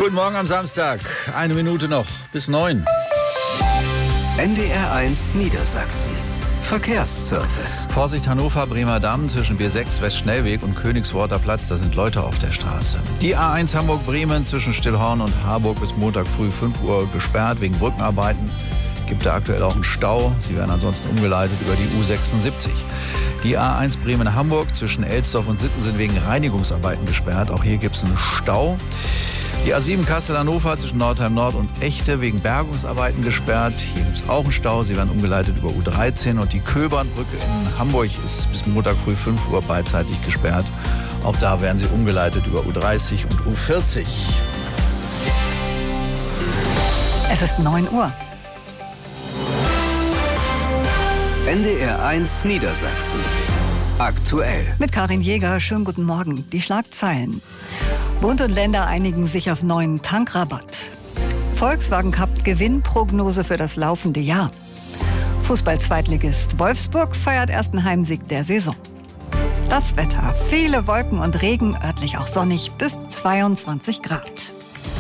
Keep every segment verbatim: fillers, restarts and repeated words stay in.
Guten Morgen am Samstag. Eine Minute noch bis neun. N D R eins Niedersachsen. Verkehrsservice. Vorsicht Hannover, Bremer Damm zwischen B sechs, Westschnellweg und Königsworter Platz. Da sind Leute auf der Straße. Die A eins Hamburg-Bremen zwischen Stillhorn und Harburg bis Montag früh fünf Uhr gesperrt wegen Brückenarbeiten. Gibt da aktuell auch einen Stau. Sie werden ansonsten umgeleitet über die U sechsundsiebzig. Die A eins Bremen-Hamburg zwischen Elsdorf und Sitten sind wegen Reinigungsarbeiten gesperrt. Auch hier gibt es einen Stau. Die A sieben Kassel-Hannover zwischen Nordheim Nord und Echte wegen Bergungsarbeiten gesperrt. Hier gibt es auch einen Stau. Sie werden umgeleitet über U dreizehn. Und die Köbernbrücke in Hamburg ist bis Montag früh fünf Uhr beidseitig gesperrt. Auch da werden sie umgeleitet über U dreißig und U vierzig. Es ist neun Uhr. N D R eins Niedersachsen. Aktuell. Mit Karin Jäger, schönen guten Morgen. Die Schlagzeilen. Bund und Länder einigen sich auf neuen Tankrabatt. Volkswagen Cup Gewinnprognose für das laufende Jahr. Fußball-Zweitligist Wolfsburg feiert ersten Heimsieg der Saison. Das Wetter. Viele Wolken und Regen, örtlich auch sonnig bis zweiundzwanzig Grad.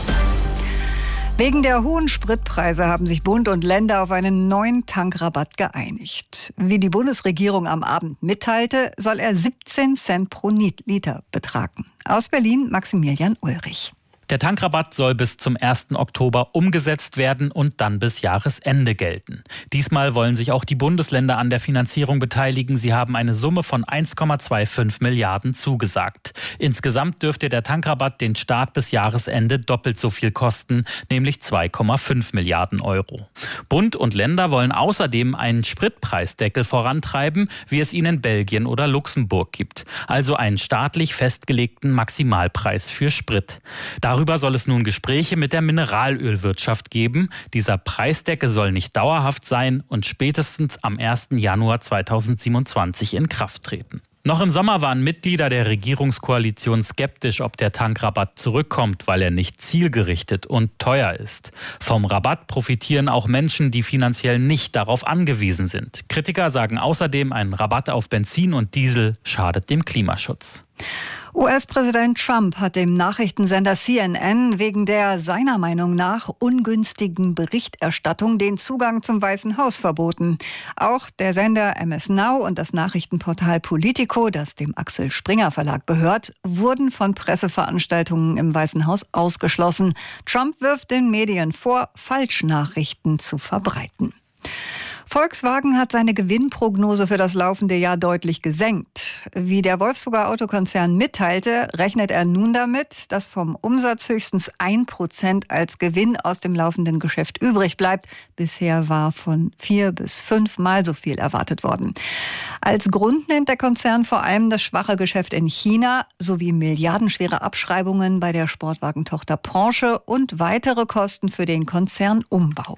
Wegen der hohen Spritpreise haben sich Bund und Länder auf einen neuen Tankrabatt geeinigt. Wie die Bundesregierung am Abend mitteilte, soll er siebzehn Cent pro Liter betragen. Aus Berlin Maximilian Ulrich. Der Tankrabatt soll bis zum ersten Oktober umgesetzt werden und dann bis Jahresende gelten. Diesmal wollen sich auch die Bundesländer an der Finanzierung beteiligen. Sie haben eine Summe von eins Komma fünfundzwanzig Milliarden zugesagt. Insgesamt dürfte der Tankrabatt den Staat bis Jahresende doppelt so viel kosten, nämlich zwei Komma fünf Milliarden Euro. Bund und Länder wollen außerdem einen Spritpreisdeckel vorantreiben, wie es ihn in Belgien oder Luxemburg gibt. Also einen staatlich festgelegten Maximalpreis für Sprit. Darüber Darüber soll es nun Gespräche mit der Mineralölwirtschaft geben. Dieser Preisdeckel soll nicht dauerhaft sein und spätestens am ersten Januar zweitausendsiebenundzwanzig in Kraft treten. Noch im Sommer waren Mitglieder der Regierungskoalition skeptisch, ob der Tankrabatt zurückkommt, weil er nicht zielgerichtet und teuer ist. Vom Rabatt profitieren auch Menschen, die finanziell nicht darauf angewiesen sind. Kritiker sagen außerdem, ein Rabatt auf Benzin und Diesel schadet dem Klimaschutz. U S-Präsident Trump hat dem Nachrichtensender C N N wegen der seiner Meinung nach ungünstigen Berichterstattung den Zugang zum Weißen Haus verboten. Auch der Sender M S Now und das Nachrichtenportal Politico, das dem Axel Springer Verlag gehört, wurden von Presseveranstaltungen im Weißen Haus ausgeschlossen. Trump wirft den Medien vor, Falschnachrichten zu verbreiten. Volkswagen hat seine Gewinnprognose für das laufende Jahr deutlich gesenkt. Wie der Wolfsburger Autokonzern mitteilte, rechnet er nun damit, dass vom Umsatz höchstens ein Prozent als Gewinn aus dem laufenden Geschäft übrig bleibt. Bisher war von vier bis fünfmal so viel erwartet worden. Als Grund nennt der Konzern vor allem das schwache Geschäft in China sowie milliardenschwere Abschreibungen bei der Sportwagentochter Porsche und weitere Kosten für den Konzernumbau.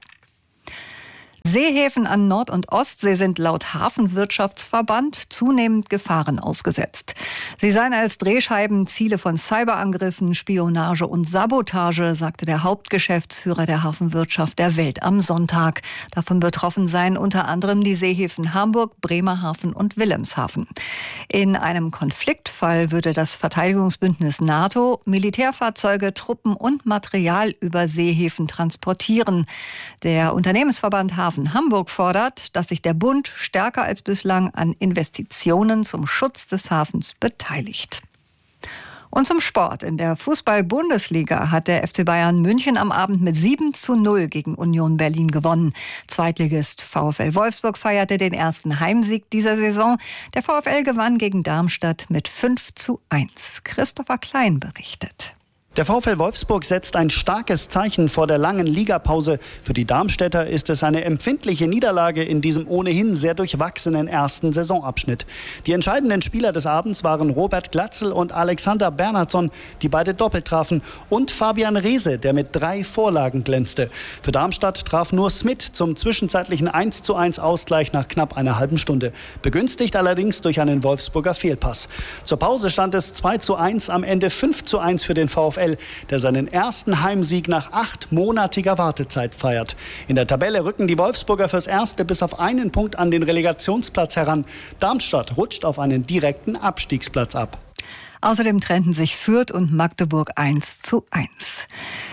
Seehäfen an Nord- und Ostsee sind laut Hafenwirtschaftsverband zunehmend Gefahren ausgesetzt. Sie seien als Drehscheiben Ziele von Cyberangriffen, Spionage und Sabotage, sagte der Hauptgeschäftsführer der Hafenwirtschaft der Welt am Sonntag. Davon betroffen seien unter anderem die Seehäfen Hamburg, Bremerhaven und Wilhelmshaven. In einem Konfliktfall würde das Verteidigungsbündnis NATO Militärfahrzeuge, Truppen und Material über Seehäfen transportieren. Der Unternehmensverband Hafen Hamburg fordert, dass sich der Bund stärker als bislang an Investitionen zum Schutz des Hafens beteiligt. Und zum Sport. In der Fußball-Bundesliga hat der F C Bayern München am Abend mit sieben zu null gegen Union Berlin gewonnen. Zweitligist VfL Wolfsburg feierte den ersten Heimsieg dieser Saison. Der VfL gewann gegen Darmstadt mit fünf zu eins. Christopher Klein berichtet. Der VfL Wolfsburg setzt ein starkes Zeichen vor der langen Ligapause. Für die Darmstädter ist es eine empfindliche Niederlage in diesem ohnehin sehr durchwachsenen ersten Saisonabschnitt. Die entscheidenden Spieler des Abends waren Robert Glatzel und Alexander Bernhardsson, die beide doppelt trafen, und Fabian Reese, der mit drei Vorlagen glänzte. Für Darmstadt traf nur Smith zum zwischenzeitlichen eins zu eins Ausgleich nach knapp einer halben Stunde. Begünstigt allerdings durch einen Wolfsburger Fehlpass. Zur Pause stand es zwei zu eins, am Ende fünf zu eins für den VfL, der seinen ersten Heimsieg nach achtmonatiger Wartezeit feiert. In der Tabelle rücken die Wolfsburger fürs Erste bis auf einen Punkt an den Relegationsplatz heran. Darmstadt rutscht auf einen direkten Abstiegsplatz ab. Außerdem trennten sich Fürth und Magdeburg eins zu eins.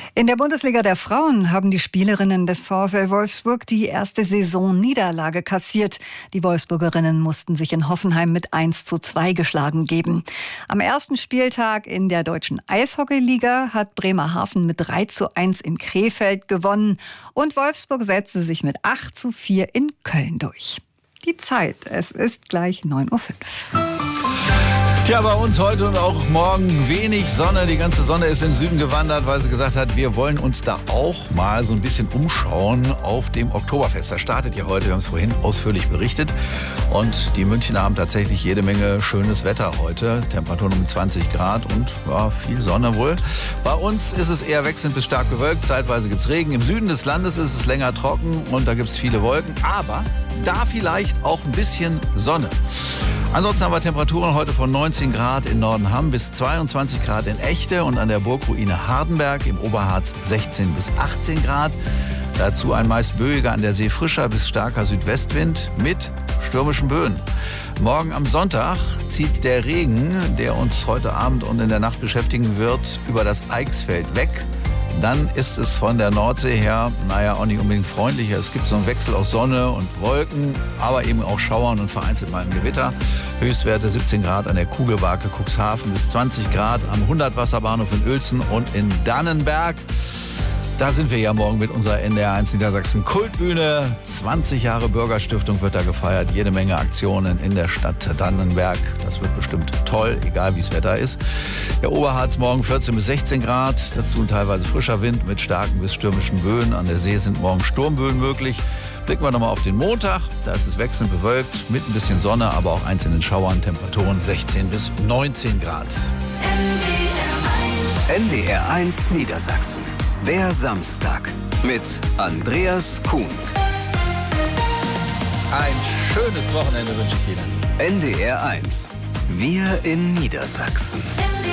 In der Bundesliga der Frauen haben die Spielerinnen des VfL Wolfsburg die erste Saisonniederlage kassiert. Die Wolfsburgerinnen mussten sich in Hoffenheim mit eins zu zwei geschlagen geben. Am ersten Spieltag in der deutschen Eishockeyliga hat Bremerhaven mit drei zu eins in Krefeld gewonnen und Wolfsburg setzte sich mit acht zu vier in Köln durch. Die Zeit, es ist gleich neun Uhr fünf. Tja, bei uns heute und auch morgen wenig Sonne. Die ganze Sonne ist in den Süden gewandert, weil sie gesagt hat, wir wollen uns da auch mal so ein bisschen umschauen auf dem Oktoberfest. Das startet ja heute, wir haben es vorhin ausführlich berichtet. Und die Münchner haben tatsächlich jede Menge schönes Wetter heute. Temperaturen um zwanzig Grad und ja, viel Sonne wohl. Bei uns ist es eher wechselnd bis stark bewölkt. Zeitweise gibt es Regen. Im Süden des Landes ist es länger trocken und da gibt es viele Wolken. Aber da vielleicht auch ein bisschen Sonne. Ansonsten haben wir Temperaturen heute von neunzehn Grad in Nordenham bis zweiundzwanzig Grad in Echte und an der Burgruine Hardenberg im Oberharz sechzehn bis achtzehn Grad. Dazu ein meist böiger, an der See frischer bis starker Südwestwind mit stürmischen Böen. Morgen am Sonntag zieht der Regen, der uns heute Abend und in der Nacht beschäftigen wird, über das Eichsfeld weg. Dann ist es von der Nordsee her, naja, auch nicht unbedingt freundlicher. Es gibt so einen Wechsel aus Sonne und Wolken, aber eben auch Schauern und vereinzelt mal ein Gewitter. Höchstwerte siebzehn Grad an der Kugelbarke Cuxhaven bis zwanzig Grad am hundert-Wasserbahnhof in Uelzen und in Dannenberg. Da sind wir ja morgen mit unserer N D R eins Niedersachsen Kultbühne. zwanzig Jahre Bürgerstiftung wird da gefeiert. Jede Menge Aktionen in der Stadt Dannenberg. Das wird bestimmt toll, egal wie das Wetter ist. Der Oberharz morgen vierzehn bis sechzehn Grad. Dazu ein teilweise frischer Wind mit starken bis stürmischen Böen. An der See sind morgen Sturmböen möglich. Blicken wir nochmal auf den Montag. Da ist es wechselnd bewölkt mit ein bisschen Sonne, aber auch einzelnen Schauern. Temperaturen sechzehn bis neunzehn Grad. N D R eins Niedersachsen. Der Samstag mit Andreas Kuhnt. Ein schönes Wochenende wünsche ich Ihnen. N D R eins. Wir in Niedersachsen.